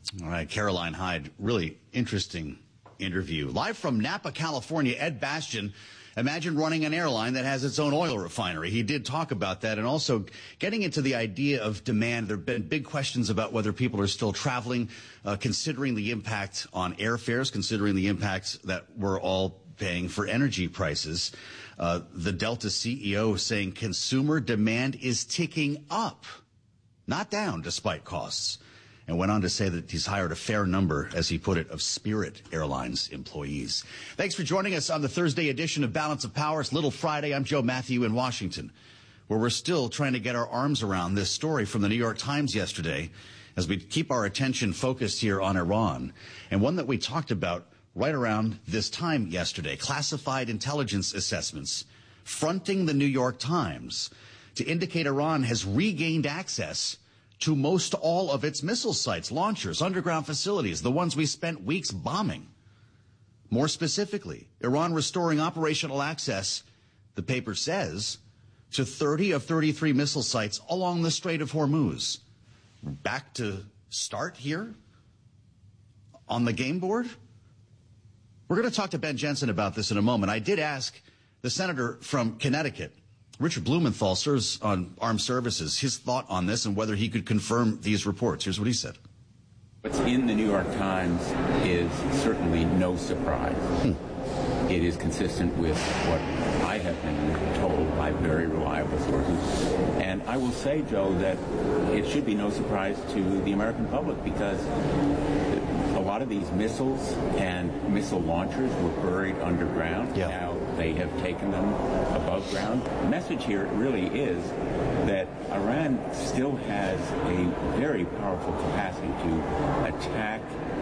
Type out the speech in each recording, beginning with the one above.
All right, Caroline Hyde, really interesting interview. Live from Napa, California, Ed Bastian. Imagine running an airline that has its own oil refinery. He did talk about that, and also getting into the idea of demand. There have been big questions about whether people are still traveling, considering the impact on airfares, considering the impacts that we're all paying for energy prices. The Delta CEO saying consumer demand is ticking up, not down, despite costs. And went on to say that he's hired a fair number, as he put it, of Spirit Airlines employees. Thanks for joining us on the Thursday edition of Balance of Power. It's Little Friday. I'm Joe Matthew in Washington, where we're still trying to get our arms around this story from the New York Times yesterday as we keep our attention focused here on Iran, and one that we talked about right around this time yesterday. Classified intelligence assessments fronting the New York Times to indicate Iran has regained access to most all of its missile sites, launchers, underground facilities, the ones we spent weeks bombing. More specifically, Iran restoring operational access, the paper says, to 30 of 33 missile sites along the Strait of Hormuz. Back to start here on the game board? We're going to talk to Ben Jensen about this in a moment. I did ask the senator from Connecticut, Richard Blumenthal, serves on Armed Services, his thought on this and whether he could confirm these reports. Here's what he said. What's in the New York Times is certainly no surprise. It is consistent with what I have been told by very reliable sources. And I will say, Joe, that it should be no surprise to the American public, because a lot of these missiles and missile launchers were buried underground. Yeah. Now they have taken them above ground. The message here really is that Iran still has a very powerful capacity to attack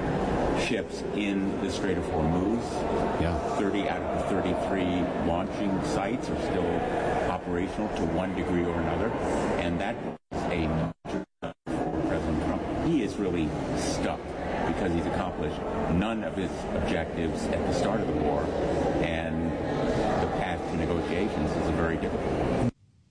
ships in the Strait of Hormuz. Yeah. 30 out of the 33 launching sites are still operational to one degree or another. And that is a major for President Trump. He is really stuck because he's accomplished none of his objectives at the start of the war. And the path to negotiations is a very difficult one.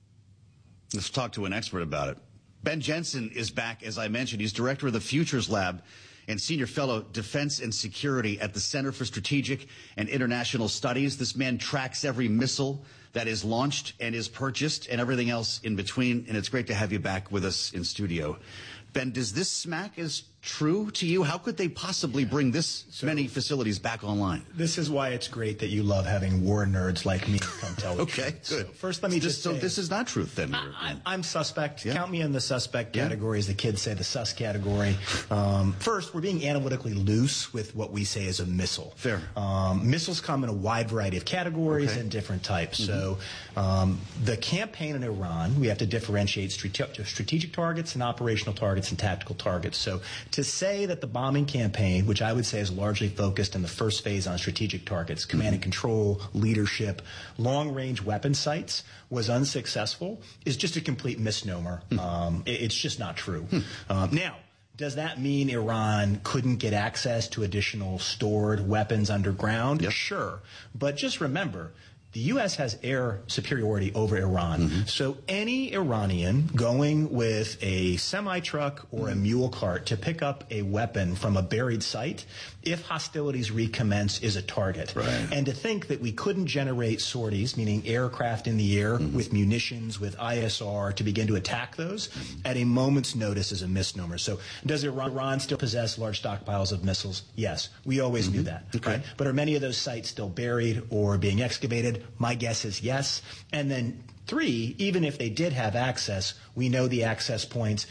Let's talk to an expert about it. Ben Jensen is back, as I mentioned. He's director of the Futures Lab and senior fellow defense and security at the Center for Strategic and International Studies. This man tracks every missile that is launched and is purchased and everything else in between. And it's great to have you back with us in studio. Ben, does this smack as true to you? How could they possibly bring this many facilities back online? This is why it's great that you love having war nerds like me come tell you. Okay, good. So first, let me just say, so this is not truth, then. I'm suspect. Yeah. Count me in the suspect category, as the kids say, the sus category. First, we're being analytically loose with what we say is a missile. Fair. Missiles come in a wide variety of categories and different types. So the campaign in Iran, we have to differentiate strategic targets and operational targets and tactical targets. So to say that the bombing campaign, which I would say is largely focused in the first phase on strategic targets, command and control, leadership, long-range weapon sites, was unsuccessful is just a complete misnomer. It's just not true. Now, does that mean Iran couldn't get access to additional stored weapons underground? Yep. Sure. But just remember, the U.S. has air superiority over Iran. So any Iranian going with a semi-truck or a mule cart to pick up a weapon from a buried site, if hostilities recommence, is a target. Right. And to think that we couldn't generate sorties, meaning aircraft in the air with munitions, with ISR, to begin to attack those at a moment's notice is a misnomer. So does Iran still possess large stockpiles of missiles? Yes. We always knew that. Okay. Right? But are many of those sites still buried or being excavated? My guess is yes. And then 3, even if they did have access, we know the access points.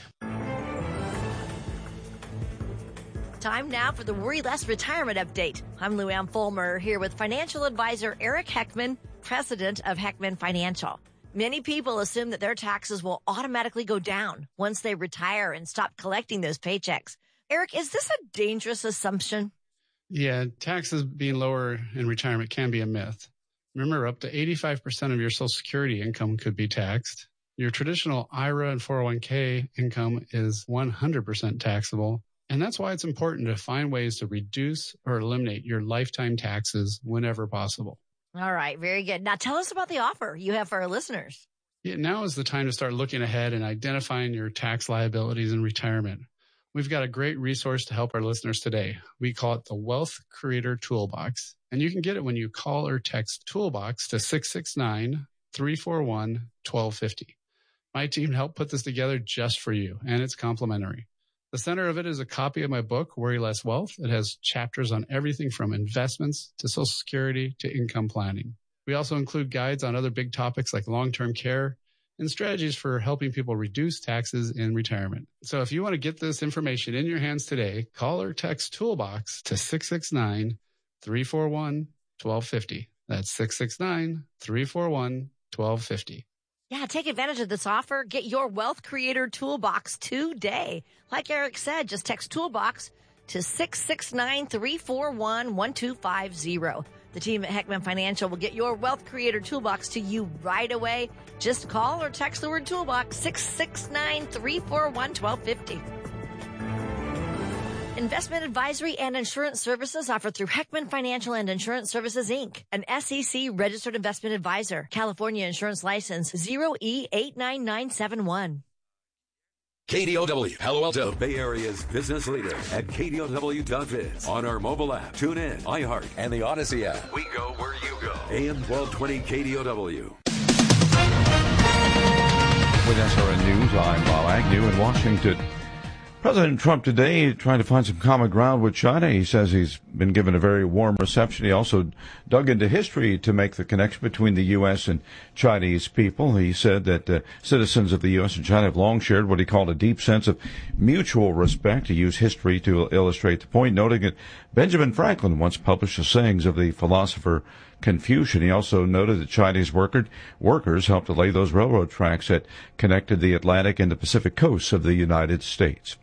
Time now for the Worry Less Retirement Update. I'm Lou Ann Fulmer here with financial advisor Eric Heckman, president of Heckman Financial. Many people assume that their taxes will automatically go down once they retire and stop collecting those paychecks. Eric, is this a dangerous assumption? Yeah, taxes being lower in retirement can be a myth. Remember, up to 85% of your Social Security income could be taxed. Your traditional IRA and 401k income is 100% taxable. And that's why it's important to find ways to reduce or eliminate your lifetime taxes whenever possible. All right, very good. Now tell us about the offer you have for our listeners. Yeah, now is the time to start looking ahead and identifying your tax liabilities in retirement. We've got a great resource to help our listeners today. We call it the Wealth Creator Toolbox, and you can get it when you call or text Toolbox to 669-341-1250. My team helped put this together just for you, and it's complimentary. The center of it is a copy of my book, Worry Less Wealth. It has chapters on everything from investments to Social Security to income planning. We also include guides on other big topics like long-term care and strategies for helping people reduce taxes in retirement. So if you want to get this information in your hands today, call or text Toolbox to 669-341-1250. That's 669-341-1250. Yeah, take advantage of this offer. Get your Wealth Creator Toolbox today. Like Eric said, just text Toolbox to 669-341-1250. The team at Heckman Financial will get your Wealth Creator Toolbox to you right away. Just call or text the word Toolbox, 669-341-1250. Investment advisory and insurance services offered through Heckman Financial and Insurance Services, Inc., an SEC-registered investment advisor. California Insurance License 0E89971. KDOW, Palo Alto, Bay Area's business leader at KDOW.biz. On our mobile app, tune in, iHeart, and the Odyssey app. We go where you go. AM 1220 KDOW. With SRN News, I'm Bob Agnew in Washington. President Trump today trying to find some common ground with China. He says he's been given a very warm reception. He also dug into history to make the connection between the U.S. and Chinese people. He said that citizens of the U.S. and China have long shared what he called a deep sense of mutual respect. He used history to illustrate the point, noting that Benjamin Franklin once published the sayings of the philosopher Confucius. He also noted that Chinese workers helped to lay those railroad tracks that connected the Atlantic and the Pacific coasts of the United States.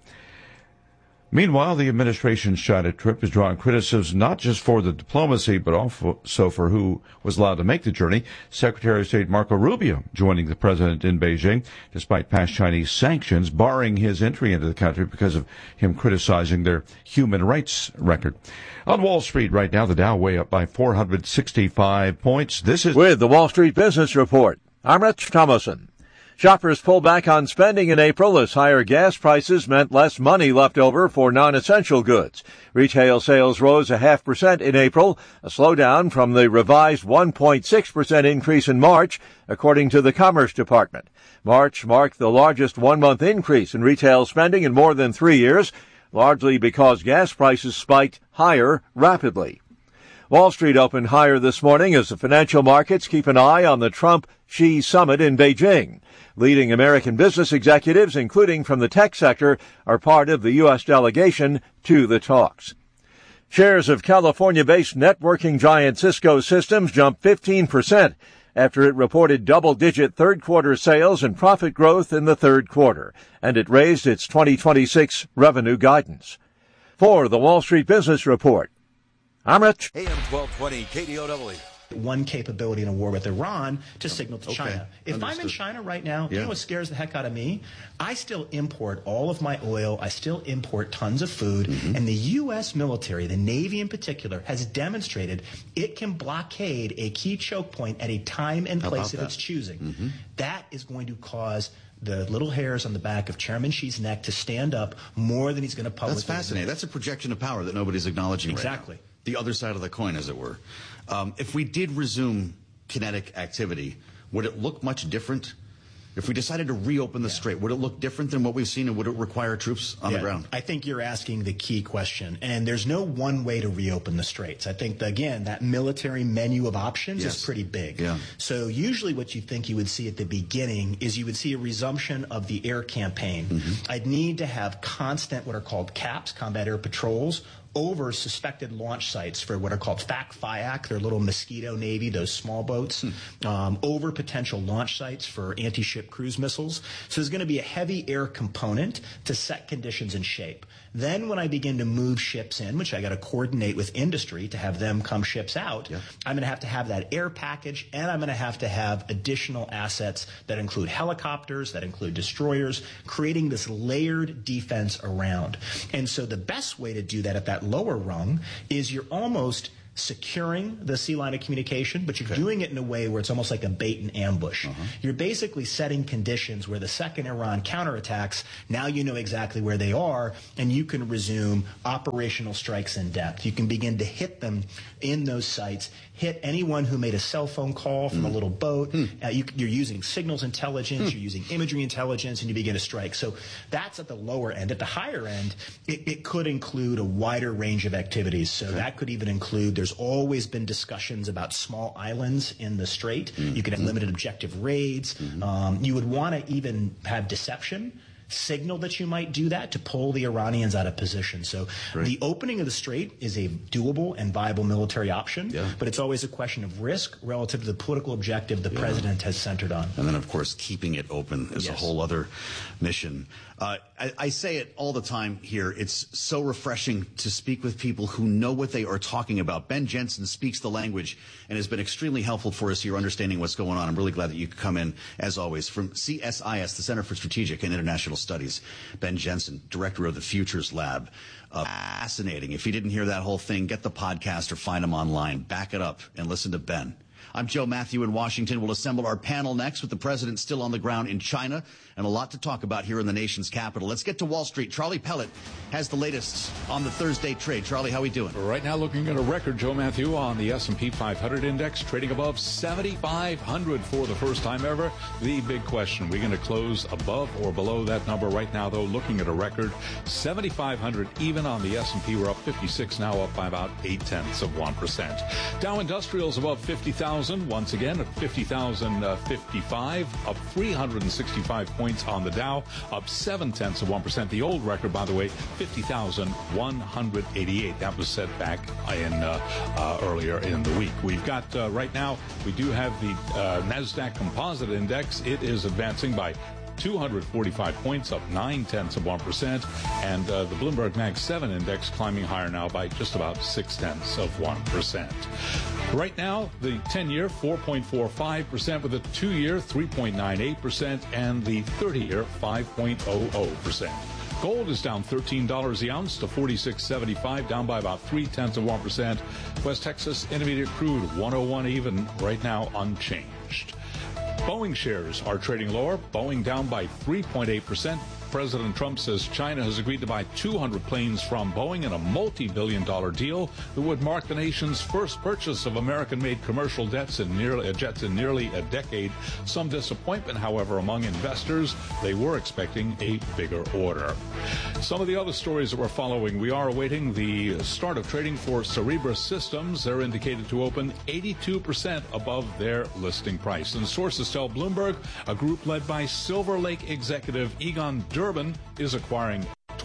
Meanwhile, the administration's China trip is drawing criticism not just for the diplomacy, but also for who was allowed to make the journey. Secretary of State Marco Rubio joining the president in Beijing, despite past Chinese sanctions barring his entry into the country because of him criticizing their human rights record. On Wall Street right now, the Dow way up by 465 points. This is with the Wall Street Business Report. I'm Rich Thomason. Shoppers pulled back on spending in April as higher gas prices meant less money left over for non-essential goods. Retail sales rose 0.5% in April, a slowdown from the revised 1.6% increase in March, according to the Commerce Department. March marked the largest one-month increase in retail spending in more than 3 years, largely because gas prices spiked higher rapidly. Wall Street opened higher this morning as the financial markets keep an eye on the Trump-Xi summit in Beijing. Leading American business executives, including from the tech sector, are part of the U.S. delegation to the talks. Shares of California-based networking giant Cisco Systems jumped 15% after it reported double-digit third-quarter sales and profit growth in the third quarter, and it raised its 2026 revenue guidance. For the Wall Street Business Report, I'm Rich. AM 1220 KDOW. One capability in a war with Iran to signal to China. If Understood. I'm in China right now, you know what scares the heck out of me? I still import all of my oil. I still import tons of food. And the U.S. military, the Navy in particular, has demonstrated it can blockade a key choke point at a time and place of its choosing. That is going to cause the little hairs on the back of Chairman Xi's neck to stand up more than he's going to publicly. That's fascinating. That's a projection of power that nobody's acknowledging Exactly. right now. The other side of the coin, as it were. If we did resume kinetic activity, would it look much different? If we decided to reopen the strait, would it look different than what we've seen, and would it require troops on the ground? I think you're asking the key question, and there's no one way to reopen the straits. I think, again, that military menu of options is pretty big. So usually what you think you would see at the beginning is you would see a resumption of the air campaign. I'd need to have constant what are called CAPs, combat air patrols, over suspected launch sites for what are called FAC-FIAC, they're little Mosquito Navy, those small boats, over potential launch sites for anti-ship cruise missiles. So there's going to be a heavy air component to set conditions in shape. Then when I begin to move ships in, which I got to coordinate with industry to have them come ships out, I'm going to have that air package, and I'm going to have additional assets that include helicopters, that include destroyers, creating this layered defense around. And so the best way to do that at that lower rung is you're almost securing the sea line of communication, but you're doing it in a way where it's almost like a bait and ambush. You're basically setting conditions where the second Iran counterattacks, now you know exactly where they are, and you can resume operational strikes in depth. You can begin to hit them in those sites, hit anyone who made a cell phone call from a little boat. You're using signals intelligence, you're using imagery intelligence, and you begin to strike. So that's at the lower end. At the higher end, it could include a wider range of activities. So that could even include, there's always been discussions about small islands in the Strait. You could have limited objective raids. You would want to even have deception, signal that you might do that to pull the Iranians out of position. So the opening of the Strait is a doable and viable military option, but it's always a question of risk relative to the political objective the president has centered on. And then, of course, keeping it open is a whole other mission. I say it all the time here. It's so refreshing to speak with people who know what they are talking about. Ben Jensen speaks the language and has been extremely helpful for us here understanding what's going on. I'm really glad that you could come in, as always, from CSIS, the Center for Strategic and International Studies. Ben Jensen, director of the Futures Lab. Fascinating. If you didn't hear that whole thing, get the podcast or find them online. Back it up and listen to Ben. I'm Joe Matthew in Washington. We'll assemble our panel next with the president still on the ground in China and a lot to talk about here in the nation's capital. Let's get to Wall Street. Charlie Pellet has the latest on the Thursday trade. Charlie, how are we doing? Right now looking at a record, Joe Matthew, on the S&P 500 index, trading above 7,500 for the first time ever. The big question, we're going to close above or below that number right now, though, looking at a record 7,500 even on the S&P. We're up 56 now, up by about 0.8%. Dow Industrials above 50,000. Once again at 50,055, up 365 points on the Dow, up 0.7%. The old record, by the way, 50,188. That was set back in earlier in the week. We've got right now, we do have the NASDAQ Composite Index. It is advancing by 245 points, up 0.9%, and the Bloomberg Mag 7 index climbing higher now by just about 0.6%. Right now, the 10-year 4.45%, with the 2-year 3.98%, and the 30-year 5.00%. Gold is down $13 the ounce to $46.75, down by about 0.3%. West Texas Intermediate crude 101 even, right now unchanged. Boeing shares are trading lower. Boeing down by 3.8%. President Trump says China has agreed to buy 200 planes from Boeing in a multi-billion-dollar deal that would mark the nation's first purchase of American-made commercial jets in nearly a decade. Some disappointment, however, among investors. They were expecting a bigger order. Some of the other stories that we're following, we are awaiting the start of trading for Cerebras Systems. They're indicated to open 82% above their listing price. And sources tell Bloomberg a group led by Silver Lake executive Egon Durbin is acquiring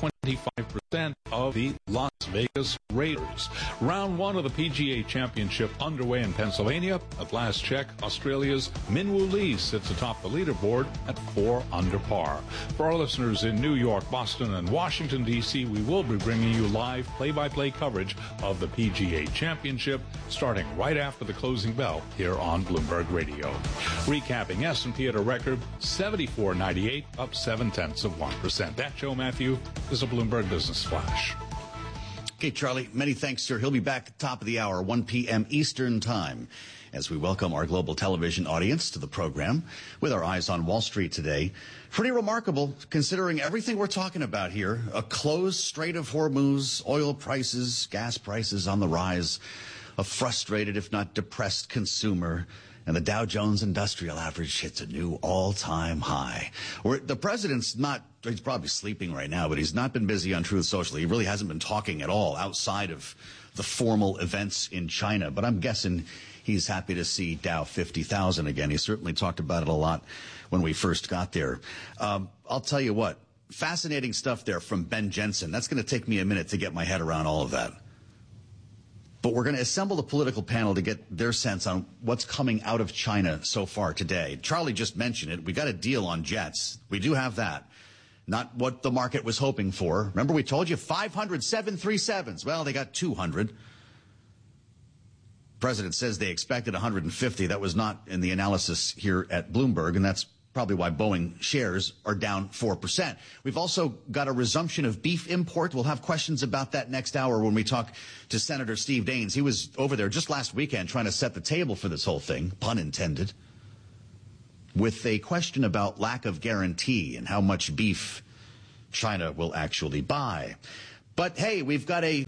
25% of the Las Vegas Raiders. Round one of the PGA Championship underway in Pennsylvania. At last check, Australia's Minwoo Lee sits atop the leaderboard at 4 under par. For our listeners in New York, Boston, and Washington, D.C., we will be bringing you live play-by-play coverage of the PGA Championship starting right after the closing bell here on Bloomberg Radio. Recapping, S&P at a record 74.98, up 0.7%. That, Joe Matthew, is a Bloomberg Business Flash. Okay, Charlie, many thanks, sir. He'll be back at the top of the hour, 1 p.m. Eastern Time, as we welcome our global television audience to the program with our eyes on Wall Street today. Pretty remarkable, considering everything we're talking about here. A closed Strait of Hormuz, oil prices, gas prices on the rise, a frustrated, if not depressed consumer, and the Dow Jones Industrial Average hits a new all-time high. The president's he's probably sleeping right now, but he's not been busy on Truth Social. He really hasn't been talking at all outside of the formal events in China. But I'm guessing he's happy to see Dow 50,000 again. He certainly talked about it a lot when we first got there. I'll tell you what, fascinating stuff there from Ben Jensen. That's going to take me a minute to get my head around all of that. But we're going to assemble the political panel to get their sense on what's coming out of China so far today. Charlie just mentioned it. We got a deal on jets. We do have that. Not what the market was hoping for. Remember, we told you 500 737s. Well, they got 200. President says they expected 150. That was not in the analysis here at Bloomberg, and that's probably why Boeing shares are down 4%. We've also got a resumption of beef import. We'll have questions about that next hour when we talk to Senator Steve Daines. He was over there just last weekend trying to set the table for this whole thing, pun intended, with a question about lack of guarantee and how much beef China will actually buy. But hey, we've got a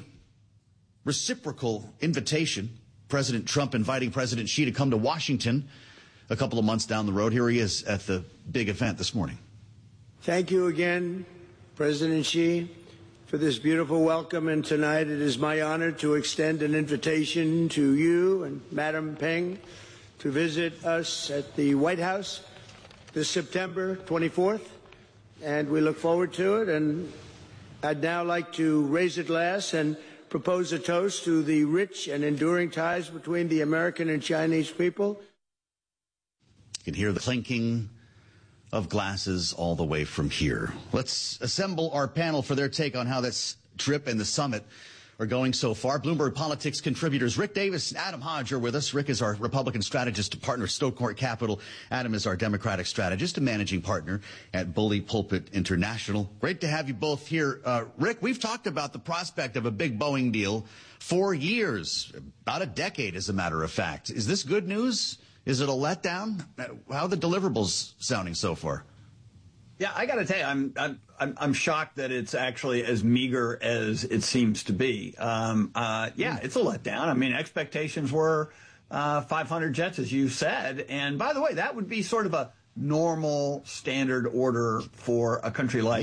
reciprocal invitation. President Trump inviting President Xi to come to Washington a couple of months down the road. Here he is at the big event this morning. Thank you again, President Xi, for this beautiful welcome. And tonight it is my honor to extend an invitation to you and Madam Peng to visit us at the White House this September 24th. And we look forward to it. And I'd now like to raise a glass and propose a toast to the rich and enduring ties between the American and Chinese people. You can hear the clinking of glasses all the way from here. Let's assemble our panel for their take on how this trip and the summit are going so far. Bloomberg Politics contributors Rick Davis and Adam Hodge are with us. Rick is our Republican strategist to partner Stokecourt Capital. Adam is our Democratic strategist and managing partner at Bully Pulpit International. Great to have you both here. Rick, we've talked about the prospect of a big Boeing deal for years, about a decade, as a matter of fact. Is this good news? Is it a letdown? How are the deliverables sounding so far? Yeah, I got to tell you, I'm shocked that it's actually as meager as it seems to be. Yeah, it's a letdown. I mean, expectations were 500 jets, as you said. And by the way, that would be sort of a normal standard order for a country like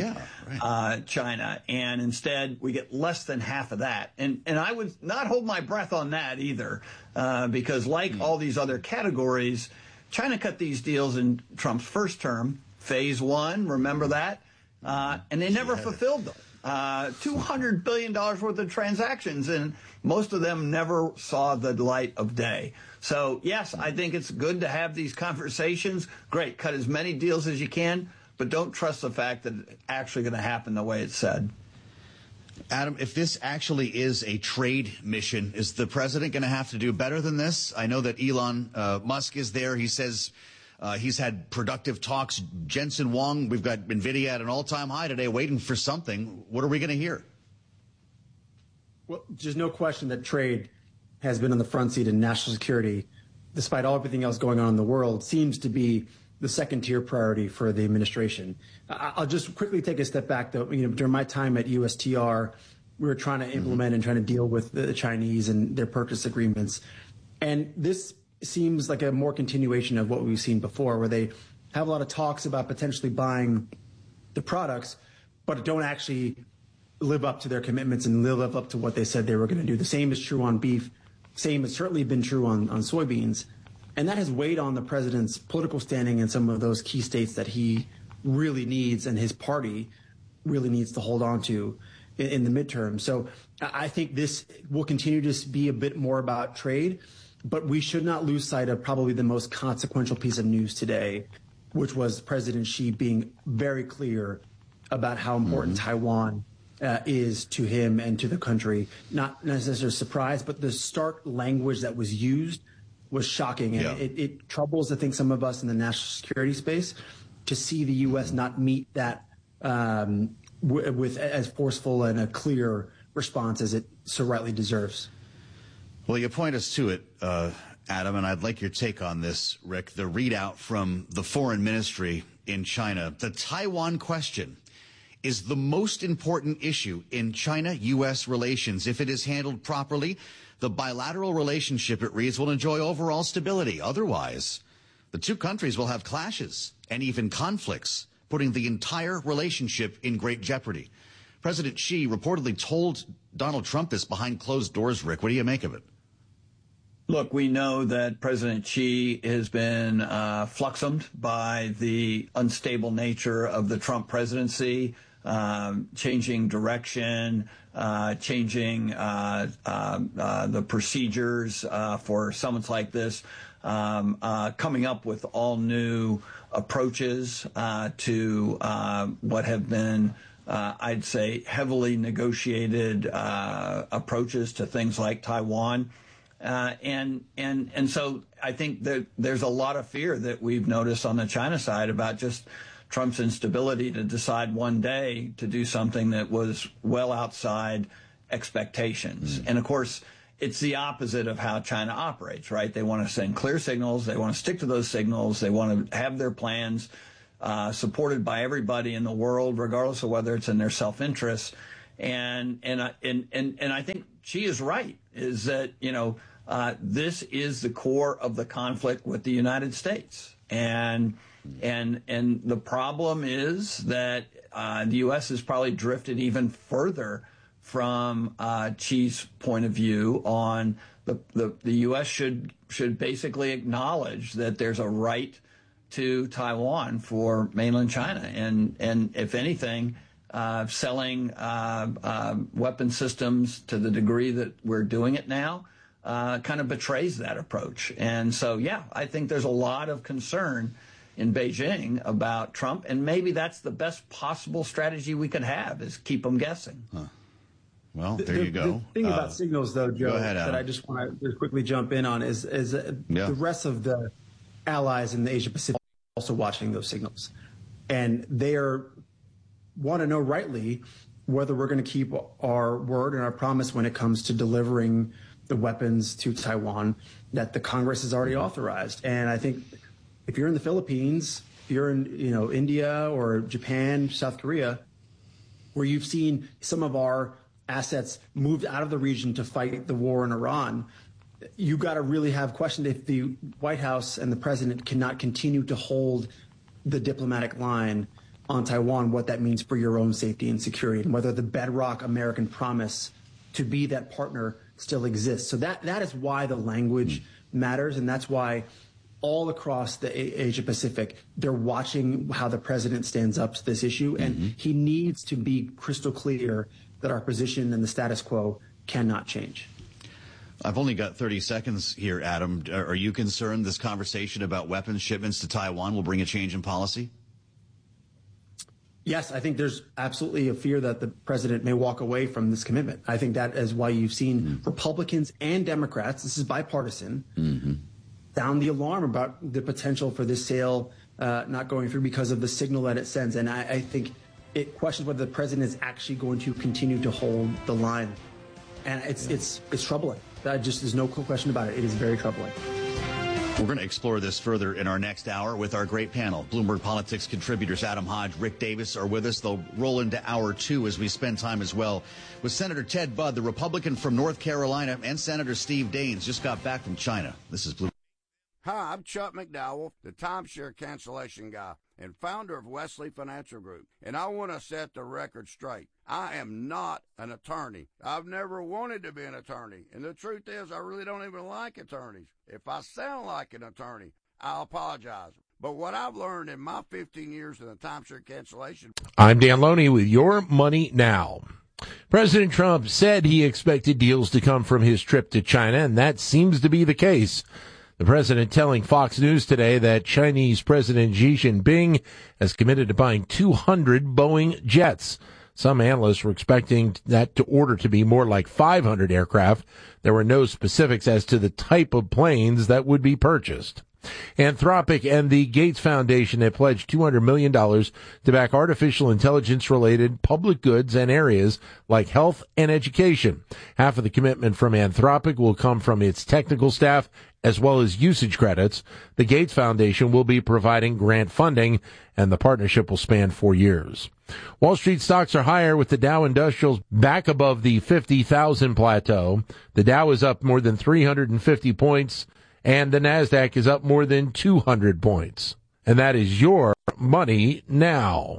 China. And instead, we get less than half of that. And I would not hold my breath on that either, because like all these other categories, China cut these deals in Trump's first term. Phase one, remember that? And they never fulfilled them. $200 billion worth of transactions, and most of them never saw the light of day. So, yes, I think it's good to have these conversations. Great, cut as many deals as you can, but don't trust the fact that it's actually going to happen the way it's said. Adam, if this actually is a trade mission, is the president going to have to do better than this? I know that Elon Musk is there. He says he's had productive talks. Jensen Huang, we've got NVIDIA at an all-time high today waiting for something. What are we going to hear? Well, there's no question that trade has been on the front seat in national security, despite everything else going on in the world, seems to be the second-tier priority for the administration. I'll just quickly take a step back, though. During my time at USTR, we were trying to implement and trying to deal with the Chinese and their purchase agreements. And this seems like a more continuation of what we've seen before, where they have a lot of talks about potentially buying the products, but don't actually live up to their commitments and live up to what they said they were going to do. The same is true on beef. Same has certainly been true on soybeans. And that has weighed on the president's political standing in some of those key states that he really needs and his party really needs to hold on to in the midterm. So I think this will continue to be a bit more about trade, but we should not lose sight of probably the most consequential piece of news today, which was President Xi being very clear about how important Taiwan is to him and to the country. Not necessarily a surprise, but the stark language that was used was shocking. And it troubles, I think, some of us in the national security space to see the U.S. not meet that with as forceful and a clear response as it so rightly deserves. Well, you point us to it, Adam, and I'd like your take on this, Rick. The readout from the foreign ministry in China. The Taiwan question is the most important issue in China-U.S. relations. If it is handled properly, the bilateral relationship, it reads, will enjoy overall stability. Otherwise, the two countries will have clashes and even conflicts, putting the entire relationship in great jeopardy. President Xi reportedly told Donald Trump this behind closed doors, Rick. What do you make of it? Look, we know that President Xi has been fluxumed by the unstable nature of the Trump presidency, changing direction, changing the procedures for summits like this, coming up with all new approaches to what have been, I'd say, heavily negotiated approaches to things like Taiwan. And so I think that there's a lot of fear that we've noticed on the China side about just Trump's instability to decide one day to do something that was well outside expectations. And of course, it's the opposite of how China operates, right? They want to send clear signals. They want to stick to those signals. They want to have their plans supported by everybody in the world, regardless of whether it's in their self-interest. And I think she is right, is that, this is the core of the conflict with the United States. And the problem is that the U.S. has probably drifted even further from Xi's point of view on the U.S. should basically acknowledge that there's a right to Taiwan for mainland China, and if anything, selling weapon systems to the degree that we're doing it now kind of betrays that approach. And so, yeah, I think there's a lot of concern in Beijing about Trump, and maybe that's the best possible strategy we could have, is keep them guessing. Huh. Well, there you go. The thing about signals, though, Joe, go ahead, that I just want to quickly jump in on is the rest of the allies in the Asia Pacific also watching those signals. And they want to know rightly whether we're going to keep our word and our promise when it comes to delivering the weapons to Taiwan that the Congress has already authorized. And I think if you're in the Philippines, if you're in India or Japan, South Korea, where you've seen some of our assets moved out of the region to fight the war in Iran, you got to really have questioned if the White House and the president cannot continue to hold the diplomatic line on Taiwan, what that means for your own safety and security, and whether the bedrock American promise to be that partner still exists. So that is why the language matters, and that's why all across the Asia Pacific, they're watching how the president stands up to this issue, and he needs to be crystal clear that our position and the status quo cannot change. I've only got 30 seconds here, Adam. Are you concerned this conversation about weapons shipments to Taiwan will bring a change in policy? Yes, I think there's absolutely a fear that the president may walk away from this commitment. I think that is why you've seen Republicans and Democrats, this is bipartisan, sound the alarm about the potential for this sale not going through because of the signal that it sends. And I think it questions whether the president is actually going to continue to hold the line. And it's troubling. There's no question about it. It is very troubling. We're going to explore this further in our next hour with our great panel. Bloomberg Politics contributors Adam Hodge, Rick Davis are with us. They'll roll into hour two as we spend time as well with Senator Ted Budd, the Republican from North Carolina, and Senator Steve Daines just got back from China. This is Bloomberg. Hi, I'm Chuck McDowell, the timeshare cancellation guy and founder of Wesley Financial Group, and I want to set the record straight. I am not an attorney. I've never wanted to be an attorney, and the truth is I really don't even like attorneys. If I sound like an attorney, I'll apologize. But what I've learned in my 15 years in the timeshare cancellation... I'm Dan Loney with Your Money Now. President Trump said he expected deals to come from his trip to China, and that seems to be the case. The president telling Fox News today that Chinese President Xi Jinping has committed to buying 200 Boeing jets. Some analysts were expecting that order to be more like 500 aircraft. There were no specifics as to the type of planes that would be purchased. Anthropic and the Gates Foundation have pledged $200 million to back artificial intelligence-related public goods and areas like health and education. Half of the commitment from Anthropic will come from its technical staff as well as usage credits. The Gates Foundation will be providing grant funding, and the partnership will span 4 years. Wall Street stocks are higher with the Dow Industrials back above the 50,000 plateau. The Dow is up more than 350 points, and the NASDAQ is up more than 200 points. And that is Your Money Now.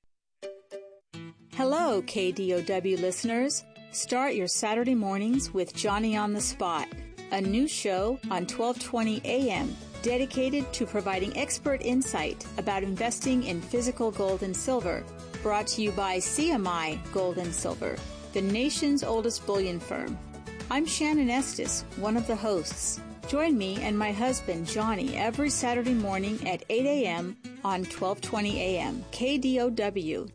Hello, KDOW listeners. Start your Saturday mornings with Johnny on the Spot, a new show on 1220 a.m. dedicated to providing expert insight about investing in physical gold and silver. Brought to you by CMI Gold and Silver, the nation's oldest bullion firm. I'm Shannon Estes, one of the hosts. Join me and my husband, Johnny, every Saturday morning at 8 a.m. on 1220 a.m. KDOW.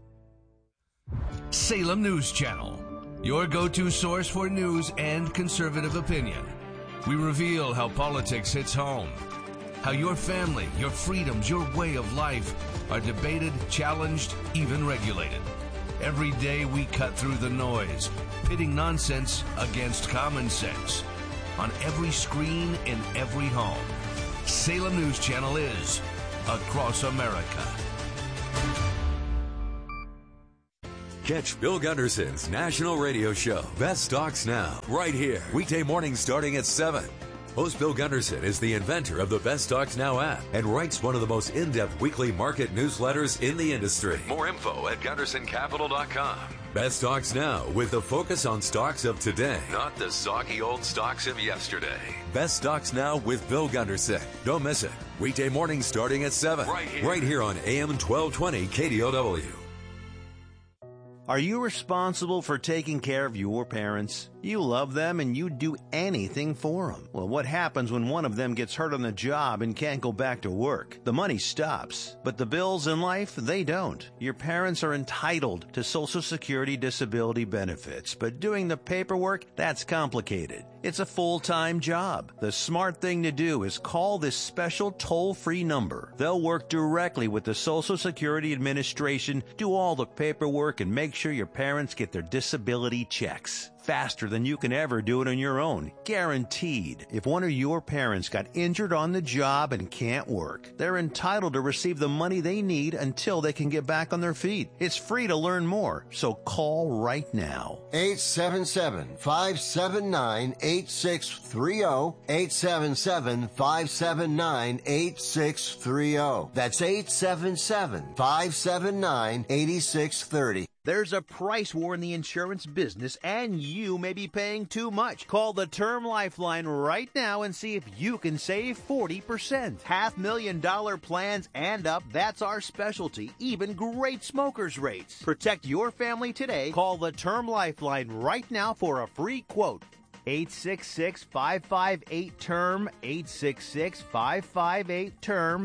Salem News Channel, your go-to source for news and conservative opinion. We reveal how politics hits home, how your family, your freedoms, your way of life are debated, challenged, even regulated. Every day we cut through the noise, pitting nonsense against common sense. On every screen, in every home, Salem News Channel is across America. Catch Bill Gunderson's national radio show, Best Stocks Now, right here, weekday mornings starting at 7. Host Bill Gunderson is the inventor of the Best Stocks Now app and writes one of the most in-depth weekly market newsletters in the industry. More info at GundersonCapital.com. Best Stocks Now, with the focus on stocks of today, not the soggy old stocks of yesterday. Best Stocks Now with Bill Gunderson. Don't miss it. Weekday mornings starting at 7. Right here on AM 1220 KDOW. Are you responsible for taking care of your parents? You love them and you'd do anything for them. Well, what happens when one of them gets hurt on the job and can't go back to work? The money stops, but the bills in life, they don't. Your parents are entitled to Social Security disability benefits, but doing the paperwork, that's complicated. It's a full-time job. The smart thing to do is call this special toll-free number. They'll work directly with the Social Security Administration, do all the paperwork, and make sure your parents get their disability checks. Faster than you can ever do it on your own. Guaranteed. If one of your parents got injured on the job and can't work, they're entitled to receive the money they need until they can get back on their feet. It's free to learn more, so call right now. 877-579-8630. 877-579-8630. That's 877-579-8630. There's a price war in the insurance business, and you may be paying too much. Call the Term Lifeline right now and see if you can save 40%. $500,000 plans and up, that's our specialty. Even great smokers' rates. Protect your family today. Call the Term Lifeline right now for a free quote. 866-558-TERM, 866-558-TERM,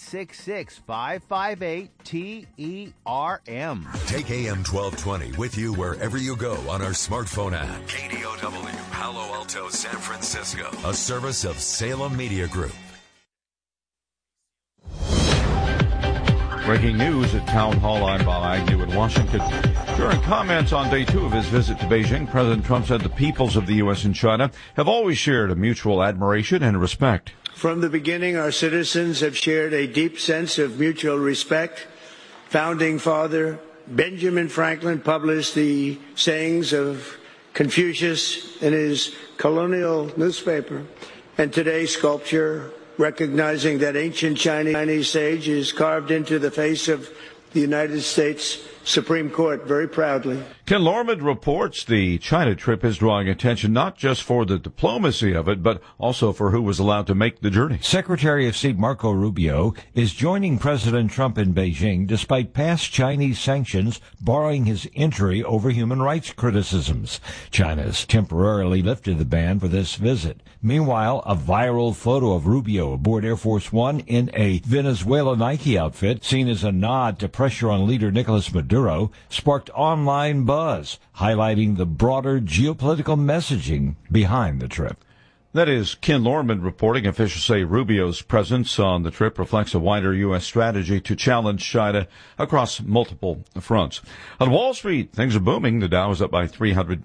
866-558-TERM. Take AM 1220 with you wherever you go on our smartphone app. KDOW, Palo Alto, San Francisco. A service of Salem Media Group. Breaking news at Town Hall. I'm Bob Agnew in Washington. During comments on day 2 of his visit to Beijing, President Trump said the peoples of the U.S. and China have always shared a mutual admiration and respect. From the beginning, our citizens have shared a deep sense of mutual respect. Founding Father Benjamin Franklin published the sayings of Confucius in his colonial newspaper, and today's sculpture recognizing that ancient Chinese sage is carved into the face of the United States Supreme Court very proudly. Ken Lorman reports the China trip is drawing attention not just for the diplomacy of it, but also for who was allowed to make the journey. Secretary of State Marco Rubio is joining President Trump in Beijing despite past Chinese sanctions barring his entry over human rights criticisms. China's temporarily lifted the ban for this visit. Meanwhile, a viral photo of Rubio aboard Air Force One in a Venezuela Nike outfit, seen as a nod to pressure on leader Nicolas Maduro, sparked online buzz, highlighting the broader geopolitical messaging behind the trip. That is Ken Lorman reporting. Officials say Rubio's presence on the trip reflects a wider U.S. strategy to challenge China across multiple fronts. On Wall Street, things are booming. The Dow is up by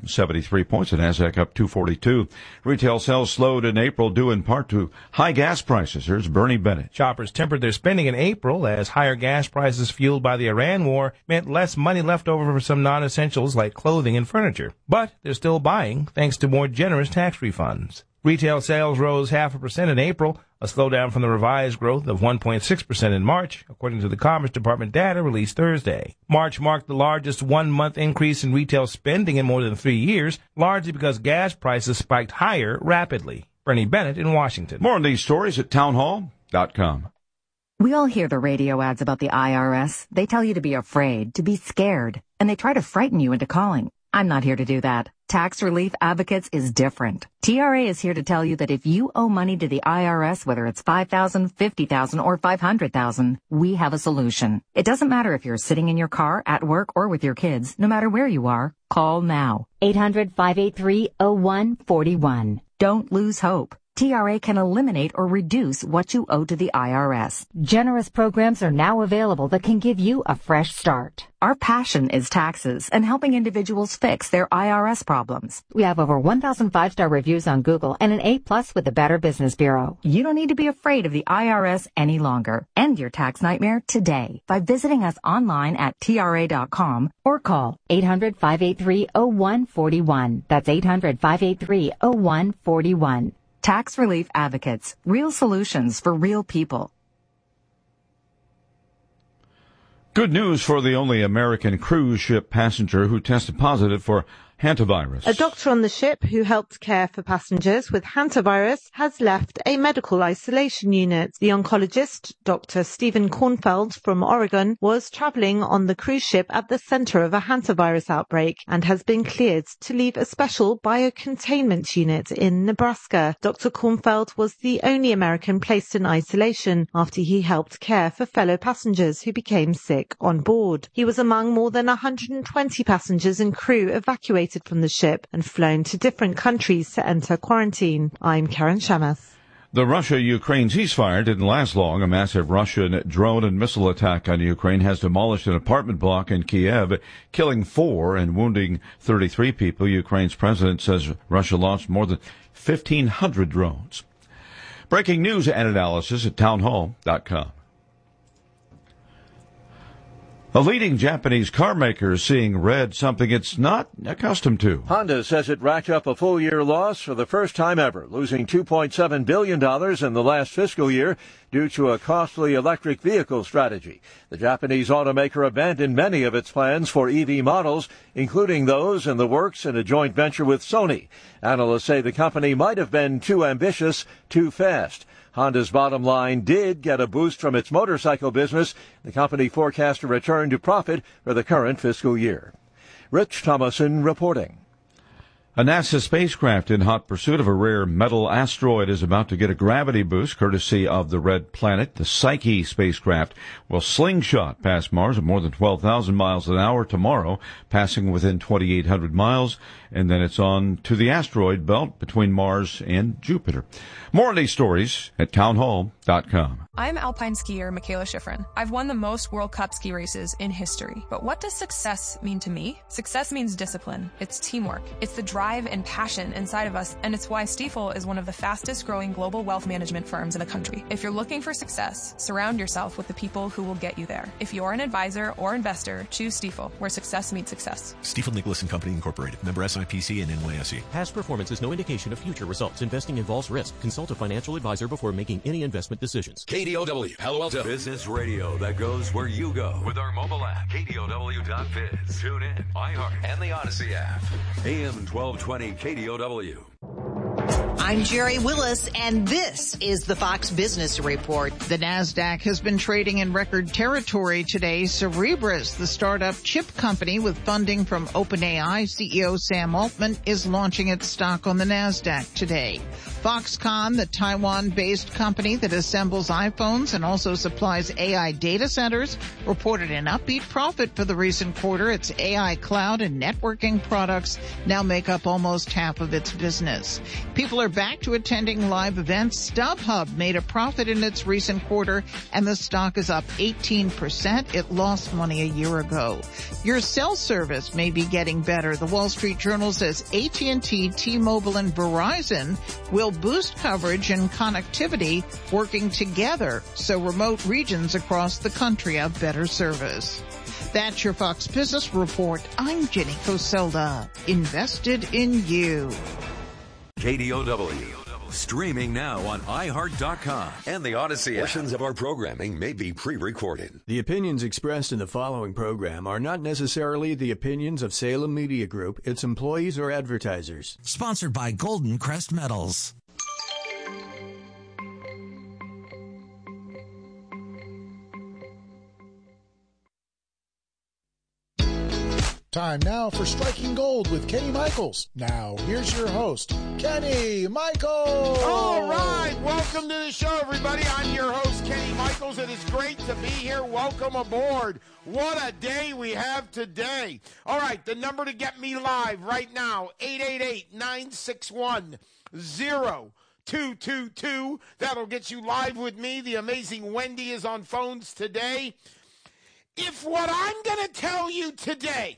373 points. The Nasdaq up 242. Retail sales slowed in April due in part to high gas prices. Here's Bernie Bennett. Shoppers tempered their spending in April as higher gas prices fueled by the Iran war meant less money left over for some non-essentials like clothing and furniture. But they're still buying thanks to more generous tax refunds. Retail sales rose 0.5% in April, a slowdown from the revised growth of 1.6% in March, according to the Commerce Department data released Thursday. March marked the largest one-month increase in retail spending in more than 3 years, largely because gas prices spiked higher rapidly. Bernie Bennett in Washington. More on these stories at townhall.com. We all hear the radio ads about the IRS. They tell you to be afraid, to be scared, and they try to frighten you into calling. I'm not here to do that. Tax Relief Advocates is different. TRA is here to tell you that if you owe money to the IRS, whether it's $5,000, $50,000, or $500,000, we have a solution. It doesn't matter if you're sitting in your car, at work, or with your kids. No matter where you are, call now. 800-583-0141. Don't lose hope. TRA can eliminate or reduce what you owe to the IRS. Generous programs are now available that can give you a fresh start. Our passion is taxes and helping individuals fix their IRS problems. We have over 1,000 5-star reviews on Google and an A+ with the Better Business Bureau. You don't need to be afraid of the IRS any longer. End your tax nightmare today by visiting us online at TRA.com or call 800-583-0141. That's 800-583-0141. Tax Relief Advocates. Real solutions for real people. Good news for the only American cruise ship passenger who tested positive for hantavirus. A doctor on the ship who helped care for passengers with hantavirus has left a medical isolation unit. The oncologist, Dr. Stephen Kornfeld from Oregon, was traveling on the cruise ship at the center of a hantavirus outbreak and has been cleared to leave a special biocontainment unit in Nebraska. Dr. Kornfeld was the only American placed in isolation after he helped care for fellow passengers who became sick on board. He was among more than 120 passengers and crew evacuated from the ship and flown to different countries to enter quarantine. I'm Karen Shamath. The Russia-Ukraine ceasefire didn't last long. A massive Russian drone and missile attack on Ukraine has demolished an apartment block in Kiev, killing 4 and wounding 33 people. Ukraine's president says Russia launched more than 1,500 drones. Breaking news and analysis at townhall.com. A leading Japanese car maker is seeing red, something it's not accustomed to. Honda says it racked up a full-year loss for the first time ever, losing $2.7 billion in the last fiscal year due to a costly electric vehicle strategy. The Japanese automaker abandoned many of its plans for EV models, including those in the works in a joint venture with Sony. Analysts say the company might have been too ambitious, too fast. Honda's bottom line did get a boost from its motorcycle business. The company forecast a return to profit for the current fiscal year. Rich Thomason reporting. A NASA spacecraft in hot pursuit of a rare metal asteroid is about to get a gravity boost courtesy of the Red Planet. The Psyche spacecraft will slingshot past Mars at more than 12,000 miles an hour tomorrow, passing within 2,800 miles, and then it's on to the asteroid belt between Mars and Jupiter. More on these stories at townhall.com. I'm alpine skier Michaela Schifrin. I've won the most World Cup ski races in history. But what does success mean to me? Success means discipline. It's teamwork. It's the drive and passion inside of us, and it's why Stifel is one of the fastest growing global wealth management firms in the country. If you're looking for success, surround yourself with the people who will get you there. If you're an advisor or investor, choose Stifel, where success meets success. Stifel Nicholas & Company Incorporated. Member SIPC and NYSE. Past performance is no indication of future results. Investing involves risk. Consult a financial advisor before making any investment decisions. KDOW, Palo Alto. Business radio that goes where you go. With our mobile app, KDOW.biz. Tune in, iHeart, and the Odyssey app. AM 1220 KDOW. I'm Jerry Willis, and this is the Fox Business Report. The NASDAQ has been trading in record territory today. Cerebras, the startup chip company with funding from OpenAI CEO Sam Altman, is launching its stock on the NASDAQ today. Foxconn, the Taiwan-based company that assembles iPhones and also supplies AI data centers, reported an upbeat profit for the recent quarter. Its AI cloud and networking products now make up almost half of its business. People are back to attending live events. StubHub made a profit in its recent quarter, and the stock is up 18%. It lost money a year ago. Your cell service may be getting better. The Wall Street Journal says AT&T, T-Mobile, and Verizon will boost coverage and connectivity working together so remote regions across the country have better service. That's your Fox Business Report. I'm Jenny Coselda. Invested in you. KDOW. Streaming now on iHeart.com and the Odyssey app. Portions of our programming may be pre-recorded. The opinions expressed in the following program are not necessarily the opinions of Salem Media Group, its employees, or advertisers. Sponsored by Golden Crest Metals. Time now for Striking Gold with Kenny Michaels. Now, here's your host, Kenny Michaels. All right, welcome to the show, everybody. I'm your host, Kenny Michaels. It is great to be here. Welcome aboard. What a day we have today. All right, the number to get me live right now, 888-961-0222. That'll get you live with me. The amazing Wendy is on phones today. If what I'm going to tell you today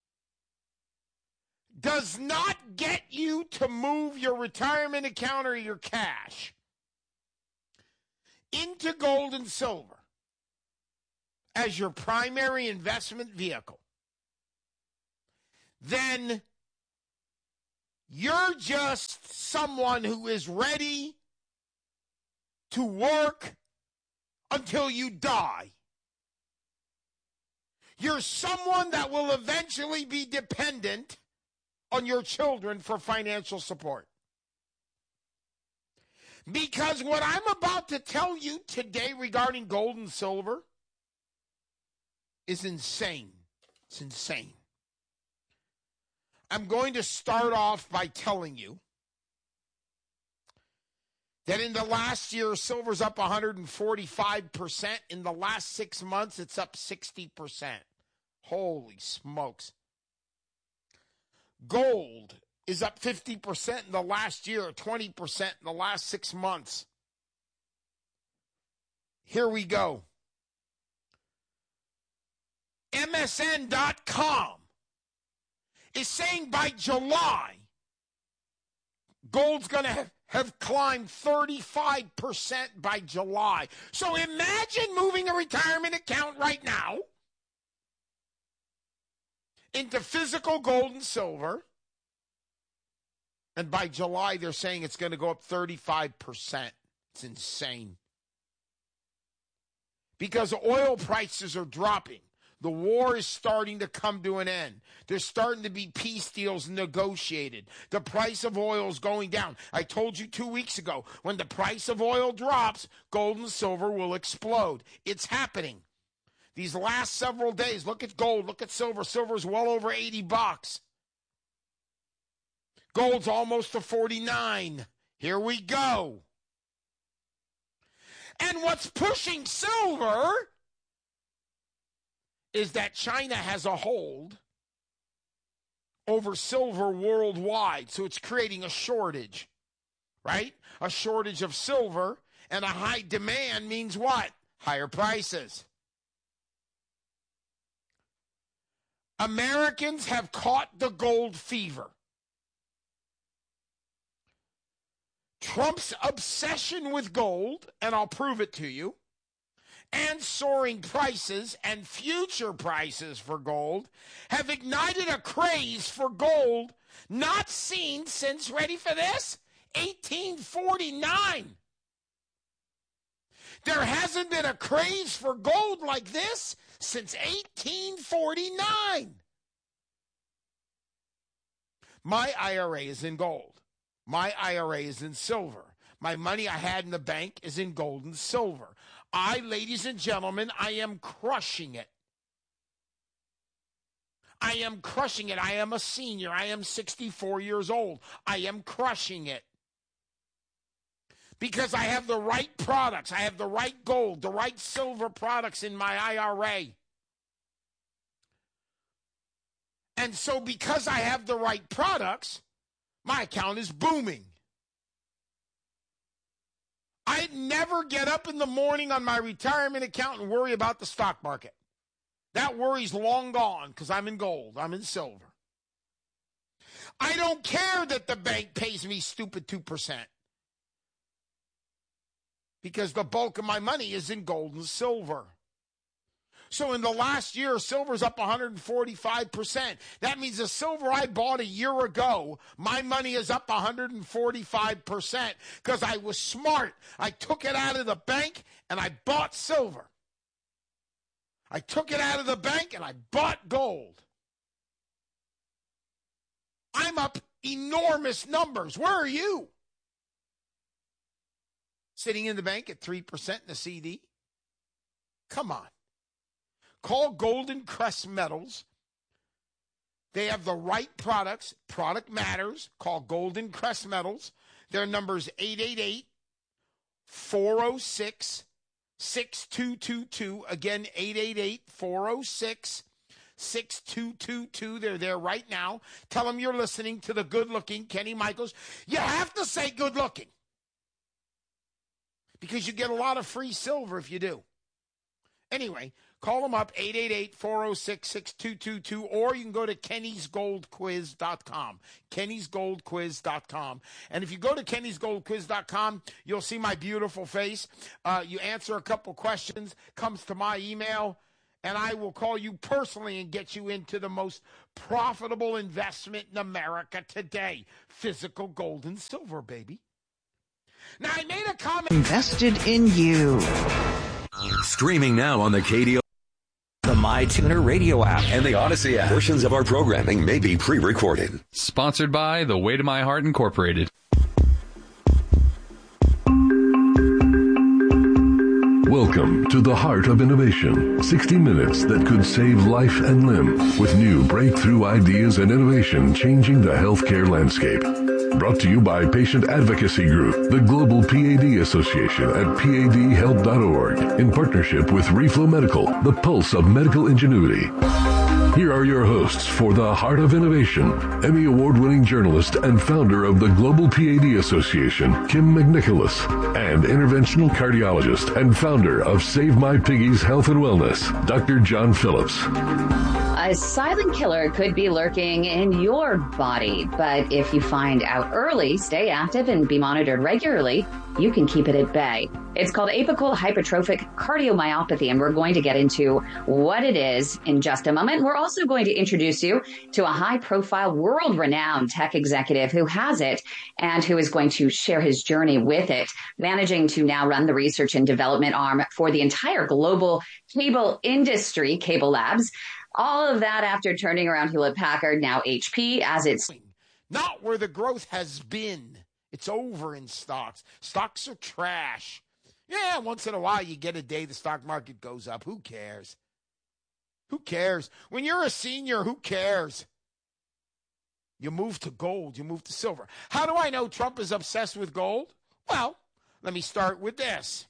does not get you to move your retirement account or your cash into gold and silver as your primary investment vehicle, then you're just someone who is ready to work until you die. You're someone that will eventually be dependent on your children for financial support. Because what I'm about to tell you today regarding gold and silver is insane. It's insane. I'm going to start off by telling you that in the last year, silver's up 145%. In the last 6 months, it's up 60%. Holy smokes. Gold is up 50% in the last year, 20% in the last 6 months. Here we go. MSN.com is saying by July, gold's going to have climbed 35% by July. So imagine moving a retirement account right now into physical gold and silver, and by July they're saying it's going to go up 35%. It's insane. Because oil prices are dropping. The war is starting to come to an end. There's starting to be peace deals negotiated. The price of oil is going down. I told you 2 weeks ago, when the price of oil drops, gold and silver will explode. It's happening. These last several days, look at gold, look at silver. Silver's well over $80. Gold's almost to 49. Here we go. And what's pushing silver is that China has a hold over silver worldwide. So it's creating a shortage, right? A shortage of silver, and a high demand means what? Higher prices. Americans have caught the gold fever. Trump's obsession with gold, and I'll prove it to you, and soaring prices and future prices for gold have ignited a craze for gold not seen since, ready for this, 1849. There hasn't been a craze for gold like this since 1849. My IRA is in gold. My IRA is in silver. My money I had in the bank is in gold and silver. Ladies and gentlemen, I am crushing it. I am crushing it. I am a senior. I am 64 years old. I am crushing it. Because I have the right products. I have the right gold, the right silver products in my IRA. And so because I have the right products, my account is booming. I'd never get up in the morning on my retirement account and worry about the stock market. That worry's long gone because I'm in gold. I'm in silver. I don't care that the bank pays me stupid 2%. Because the bulk of my money is in gold and silver. So in the last year, silver's up 145%. That means the silver I bought a year ago, my money is up 145% because I was smart. I took it out of the bank and I bought silver. I took it out of the bank and I bought gold. I'm up enormous numbers. Where are you? Sitting in the bank at 3% in a CD? Come on. Call Golden Crest Metals They have the right products. Product matters. Call Golden Crest Metals. Their number is 888-406-6222. Again, 888-406-6222. They're there right now. Tell them you're listening to the good-looking Kenny Michaels. You have to say good-looking, because you get a lot of free silver if you do. Anyway, call them up, 888-406-6222, or you can go to kennysgoldquiz.com, kennysgoldquiz.com. And if you go to kennysgoldquiz.com, you'll see my beautiful face. You answer a couple questions, comes to my email, and I will call you personally and get you into the most profitable investment in America today, physical gold and silver, baby. Now, I made a comment. Invested in you. Streaming now on the KDO, The MyTuner radio app, and the Odyssey app. Portions of our programming may be pre-recorded. Sponsored by The Way to My Heart Incorporated. Welcome to the Heart of Innovation. 60 minutes that could save life and limb, with new breakthrough ideas and innovation changing the healthcare landscape. Brought to you by Patient Advocacy Group, the Global PAD Association at padhelp.org, in partnership with Reflow Medical, the pulse of medical ingenuity. Here are your hosts for the Heart of Innovation, Emmy Award-winning journalist and founder of the Global PAD Association, Kim McNicholas, and interventional cardiologist and founder of Save My Piggies Health and Wellness, Dr. John Phillips. A silent killer could be lurking in your body, but if you find out early, stay active, and be monitored regularly, you can keep it at bay. It's called apical hypertrophic cardiomyopathy, and we're going to get into what it is in just a moment. We're also going to introduce you to a high-profile, world-renowned tech executive who has it and who is going to share his journey with it, managing to now run the research and development arm for the entire global cable industry, Cable Labs. All of that after turning around Hewlett-Packard, now HP, as it's not where the growth has been. It's over in stocks. Stocks are trash. Yeah, once in a while you get a day the stock market goes up. Who cares? Who cares? When you're a senior, who cares? You move to gold. You move to silver. How do I know Trump is obsessed with gold? Well, let me start with this.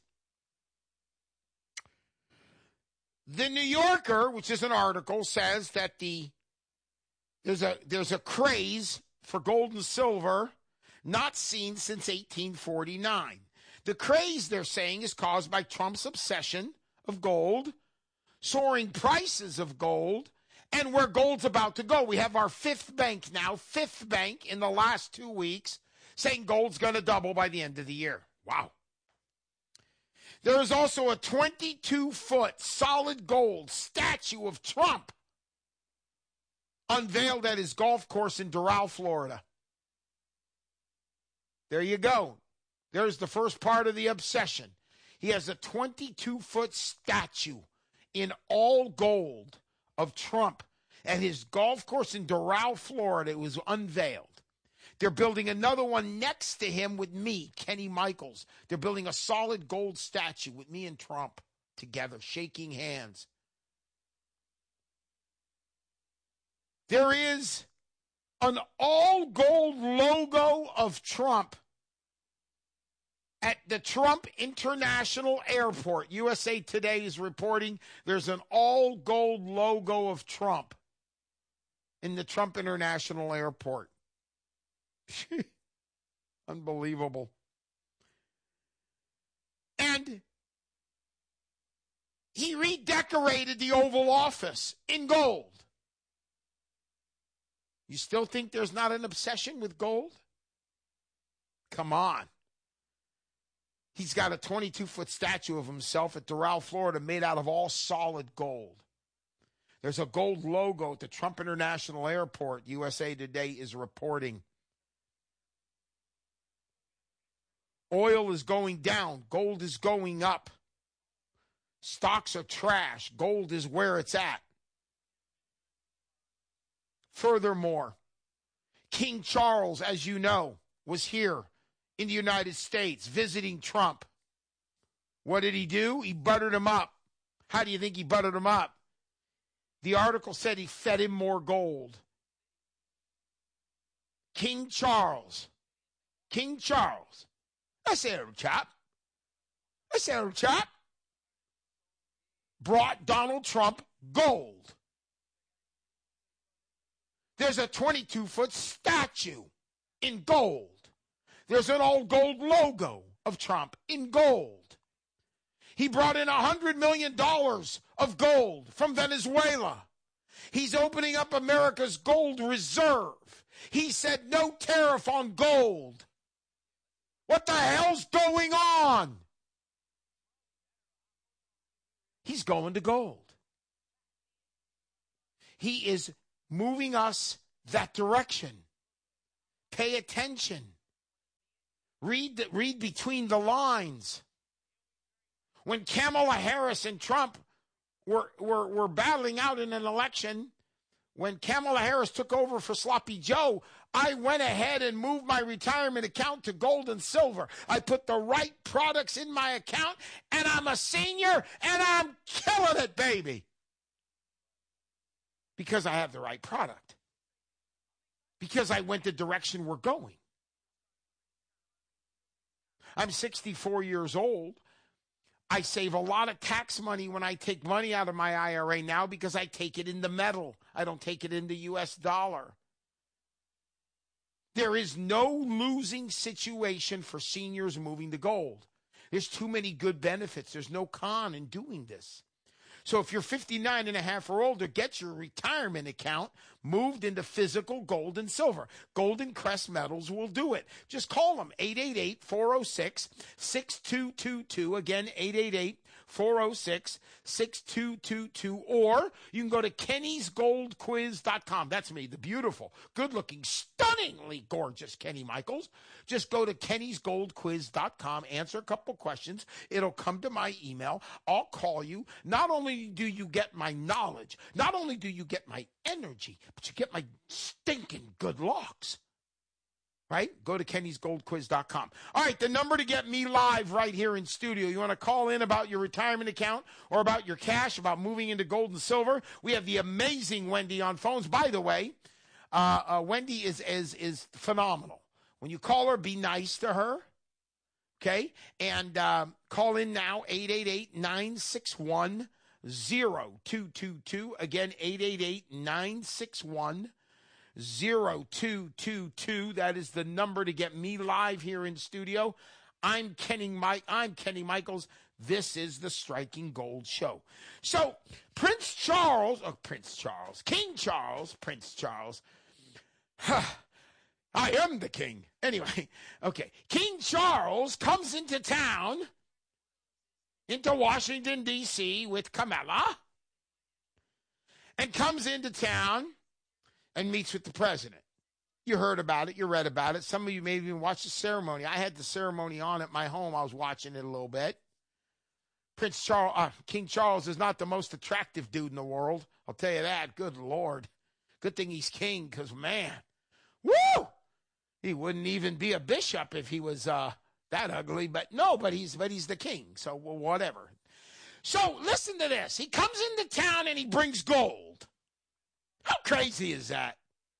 The New Yorker, which is an article, says that there's a craze for gold and silver not seen since 1849. The craze, they're saying, is caused by Trump's obsession of gold, soaring prices of gold, and where gold's about to go. We have our fifth bank in the last 2 weeks, saying gold's going to double by the end of the year. Wow. There is also a 22-foot solid gold statue of Trump unveiled at his golf course in Doral, Florida. There you go. There's the first part of the obsession. He has a 22-foot statue in all gold of Trump at his golf course in Doral, Florida. It was unveiled. They're building another one next to him with me, Kenny Michaels. They're building a solid gold statue with me and Trump together, shaking hands. There is an all-gold logo of Trump at the Trump International Airport. USA Today is reporting there's an all-gold logo of Trump in the Trump International Airport. Unbelievable. And he redecorated the Oval Office in gold. You still think there's not an obsession with gold? Come on. He's got a 22-foot statue of himself at Doral, Florida, made out of all solid gold. There's a gold logo at the Trump International Airport, USA Today is reporting. Oil is going down. Gold is going up. Stocks are trash. Gold is where it's at. Furthermore, King Charles, as you know, was here in the United States visiting Trump. What did he do? He buttered him up. How do you think he buttered him up? The article said he fed him more gold. King Charles. King Charles. I say, little chap. Brought Donald Trump gold. There's a 22-foot statue in gold. There's an old gold logo of Trump in gold. He brought in $100 million of gold from Venezuela. He's opening up America's gold reserve. He said no tariff on gold. What the hell's going on? He's going to gold. He is moving us that direction. Pay attention. Read between the lines. When Kamala Harris and Trump were battling out in an election, when Kamala Harris took over for Sloppy Joe, I went ahead and moved my retirement account to gold and silver. I put the right products in my account, and I'm a senior, and I'm killing it, baby. Because I have the right product. Because I went the direction we're going. I'm 64 years old. I save a lot of tax money when I take money out of my IRA now because I take it in the metal. I don't take it in the U.S. dollar. There is no losing situation for seniors moving to gold. There's too many good benefits. There's no con in doing this. So if you're 59 and a half or older, get your retirement account moved into physical gold and silver. Golden Crest Metals will do it. Just call them, 888-406-6222. Again, 888-406-6222. Or you can go to kennysgoldquiz.com. That's me, the beautiful, good-looking, stunningly gorgeous Kenny Michaels. Just go to kennysgoldquiz.com, answer a couple questions. It'll come to my email. I'll call you. Not only do you get my knowledge, not only do you get my energy, but you get my stinking good looks. Right? Go to kennysgoldquiz.com. All right, the number to get me live right here in studio. You want to call in about your retirement account or about your cash, about moving into gold and silver? We have the amazing Wendy on phones. By the way, Wendy is phenomenal. When you call her, be nice to her. Okay? And call in now, 888-961-0222. Again, 888-961-0222. That is the number to get me live here in studio. I'm Kenny Michaels. This is the Striking Gold Show. So, King Charles, I am the king. Anyway, okay. King Charles comes into town, into Washington, D.C. with Kamala, and comes into town and meets with the president. You heard about it. You read about it. Some of you maybe even watched the ceremony. I had the ceremony on at my home. I was watching it a little bit. King Charles is not the most attractive dude in the world. I'll tell you that. Good Lord. Good thing he's king, because, man, woo! He wouldn't even be a bishop if he was that ugly. But he's the king. So, well, whatever. So, listen to this. He comes into town and he brings gold. How crazy is that?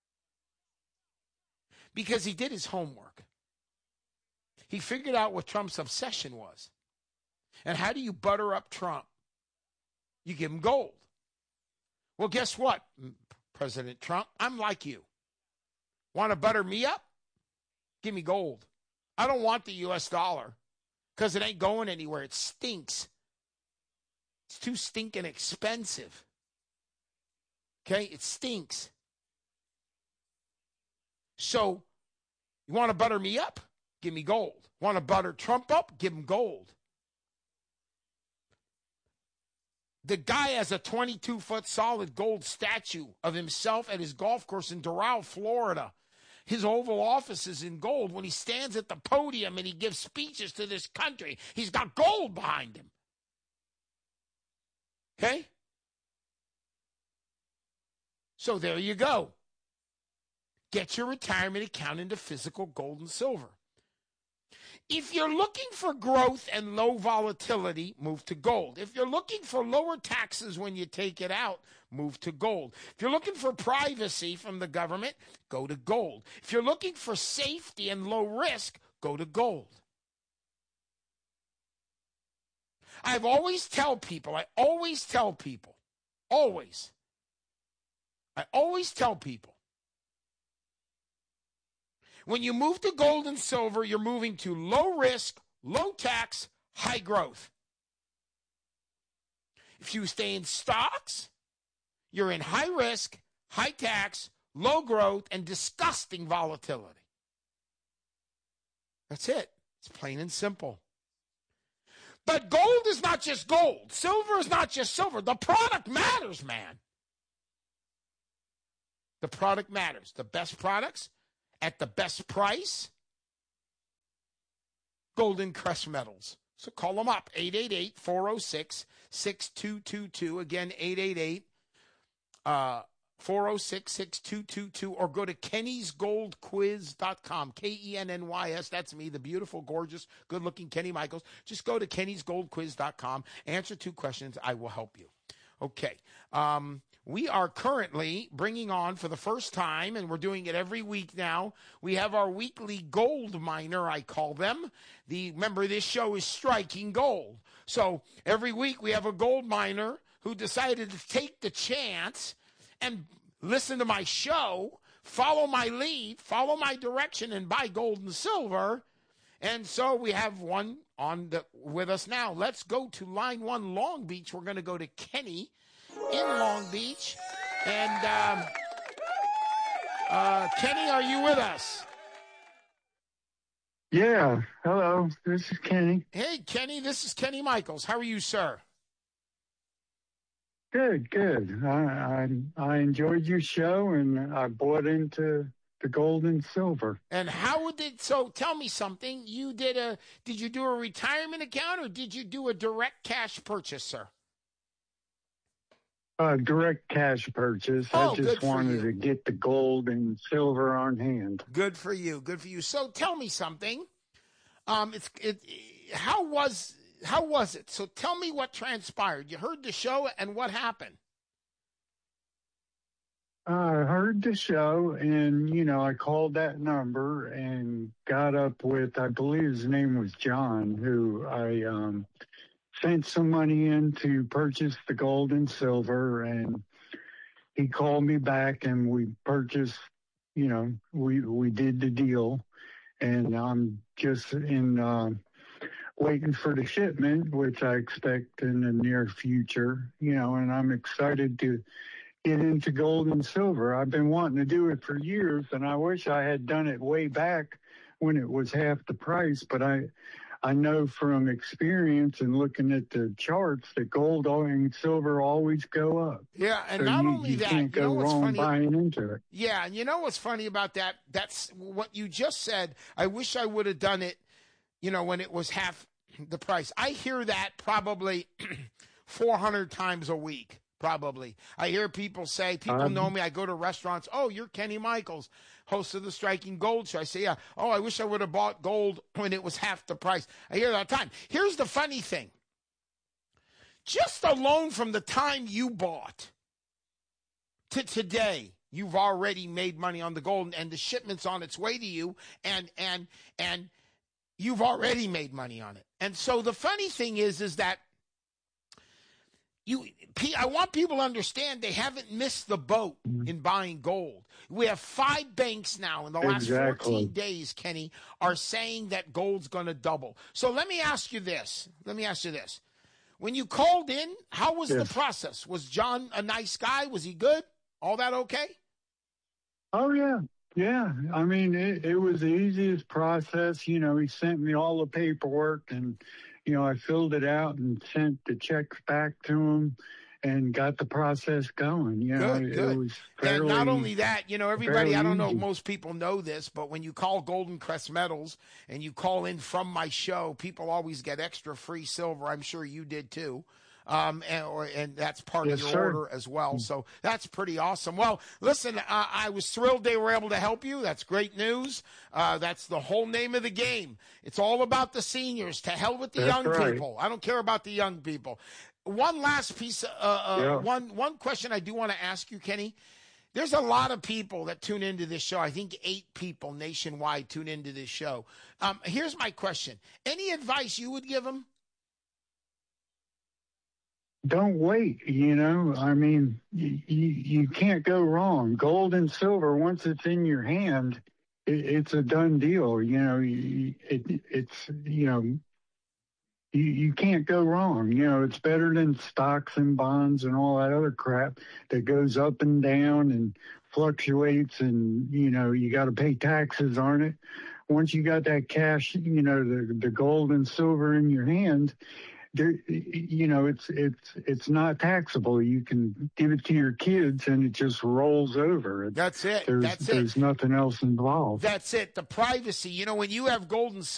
Because he did his homework. He figured out what Trump's obsession was. And how do you butter up Trump? You give him gold. Well, guess what, President Trump? I'm like you. Want to butter me up? Give me gold. I don't want the U.S. dollar because it ain't going anywhere. It stinks. It's too stinking expensive. Okay? It stinks. So, you want to butter me up? Give me gold. Want to butter Trump up? Give him gold. The guy has a 22-foot solid gold statue of himself at his golf course in Doral, Florida. His Oval Office is in gold. When he stands at the podium and he gives speeches to this country, he's got gold behind him. Okay? So there you go. Get your retirement account into physical gold and silver. If you're looking for growth and low volatility, move to gold. If you're looking for lower taxes when you take it out, move to gold. If you're looking for privacy from the government, go to gold. If you're looking for safety and low risk, go to gold. I always tell people, when you move to gold and silver, you're moving to low risk, low tax, high growth. If you stay in stocks, you're in high risk, high tax, low growth, and disgusting volatility. That's it. It's plain and simple. But gold is not just gold. Silver is not just silver. The product matters, man. The product matters. The best products at the best price, Golden Crest Metals. So call them up, 888-406-6222. Again, 888-406-6222. Or go to kennysgoldquiz.com, KENNYS. That's me, the beautiful, gorgeous, good-looking Kenny Michaels. Just go to kennysgoldquiz.com. Answer 2 questions. I will help you. Okay. We are currently bringing on for the first time, and we're doing it every week now, we have our weekly gold miner, I call them. Remember, this show is Striking Gold. So every week we have a gold miner who decided to take the chance and listen to my show, follow my lead, follow my direction, and buy gold and silver. And so we have one with us now. Let's go to line 1, Long Beach. We're going to go to Kenny in Long Beach. And Kenny, are you with us? Yeah. Hello. This is Kenny. Hey, Kenny. This is Kenny Michaels. How are you, sir? Good, good. I enjoyed your show, and I bought into the gold and silver. And so tell me something. Did you do a retirement account, or did you do a direct cash purchase, sir? Direct cash purchase. I just wanted to get the gold and silver on hand. Good for you. Good for you. So tell me something. How was it? So tell me what transpired. You heard the show, and what happened? I heard the show, and, I called that number and got up with, I believe his name was John, who I sent some money in to purchase the gold and silver, and he called me back, and we purchased, we did the deal, and I'm just waiting for the shipment, which I expect in the near future, and I'm excited to get into gold and silver. I've been wanting to do it for years, and I wish I had done it way back when it was half the price, but I know from experience and looking at the charts that gold and silver always go up. Yeah, and so not you, only you that, can't go wrong funny? Buying into it. Yeah, and you know what's funny about that? That's what you just said. I wish I would have done it, when it was half the price. I hear that probably 400 times a week. Probably. I hear people say, know me. I go to restaurants. Oh, you're Kenny Michaels, host of the Striking Gold Show. I say, yeah. Oh, I wish I would have bought gold when it was half the price. I hear that all the time. Here's the funny thing. Just alone from the time you bought to today, you've already made money on the gold, and the shipment's on its way to you, and you've already made money on it. And so the funny thing is that I want people to understand they haven't missed the boat in buying gold. We have 5 banks now in the last 14 days, Kenny, are saying that gold's going to double. So let me ask you this. When you called in, how was the process? Was John a nice guy? Was he good? All that okay? Oh, yeah. Yeah. I mean, it was the easiest process. He sent me all the paperwork, and I filled it out and sent the checks back to him and got the process going. Good. It was fairly, and not only that, everybody, I don't know if easy. most people know this, but when you call Golden Crest Metals and you call in from my show, people always get extra free silver. I'm sure you did too. and that's part Yes, of your sir. order as well. So that's pretty awesome. Well, listen, I was thrilled they were able to help you. That's great news. That's the whole name of the game. It's all about the seniors. To hell with the That's young right. people. I don't care about the young people. One last piece, one question I do want to ask you, Kenny. There's a lot of people that tune into this show. I think 8 people nationwide tune into this show. Here's my question. Any advice you would give them? Don't wait, I mean, you can't go wrong. Gold and silver, once it's in your hand, it's a done deal. You can't go wrong. It's better than stocks and bonds and all that other crap that goes up and down and fluctuates, and, you got to pay taxes on it. Once you got that cash, the gold and silver in your hand, it's not taxable. You can give it to your kids and it just rolls over. That's it. There's nothing else involved. That's it. The privacy. When you have gold and silver,